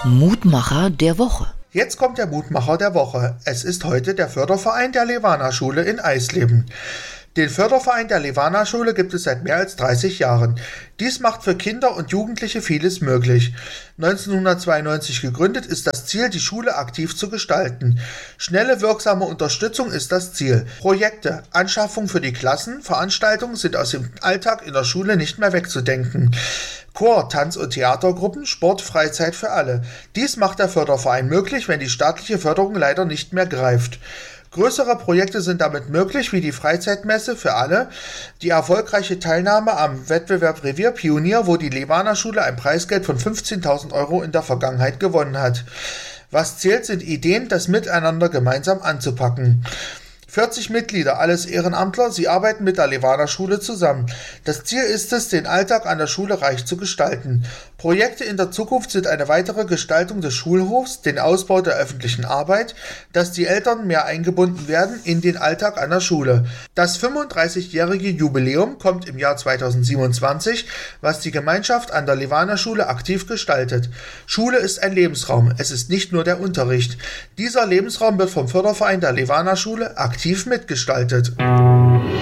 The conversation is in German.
Mutmacher der Woche. Jetzt kommt der Mutmacher der Woche. Es ist heute der Förderverein der Levana-Schule in Eisleben. Den Förderverein der Levana-Schule gibt es seit mehr als 30 Jahren. Dies macht für Kinder und Jugendliche vieles möglich. 1992 gegründet, ist das Ziel, die Schule aktiv zu gestalten. Schnelle, wirksame Unterstützung ist das Ziel. Projekte, Anschaffung für die Klassen, Veranstaltungen sind aus dem Alltag in der Schule nicht mehr wegzudenken. Chor, Tanz- und Theatergruppen, Sport, Freizeit für alle. Dies macht der Förderverein möglich, wenn die staatliche Förderung leider nicht mehr greift. Größere Projekte sind damit möglich, wie die Freizeitmesse für alle, die erfolgreiche Teilnahme am Wettbewerb Revier Pionier, wo die Levana-Schule ein Preisgeld von 15.000 € in der Vergangenheit gewonnen hat. Was zählt, sind Ideen, das Miteinander gemeinsam anzupacken. 40 Mitglieder, alles Ehrenamtler, sie arbeiten mit der Levana-Schule zusammen. Das Ziel ist es, den Alltag an der Schule reich zu gestalten. Projekte in der Zukunft sind eine weitere Gestaltung des Schulhofs, den Ausbau der öffentlichen Arbeit, dass die Eltern mehr eingebunden werden in den Alltag an der Schule. Das 35-jährige Jubiläum kommt im Jahr 2027, was die Gemeinschaft an der Levana-Schule aktiv gestaltet. Schule ist ein Lebensraum, es ist nicht nur der Unterricht. Dieser Lebensraum wird vom Förderverein der Levana-Schule aktiv mitgestaltet.